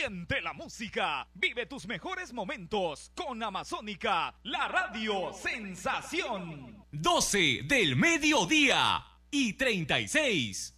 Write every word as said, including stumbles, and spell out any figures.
Siente la música. Vive tus mejores momentos con Amazónica, la radio sensación. doce del mediodía y treinta y seis.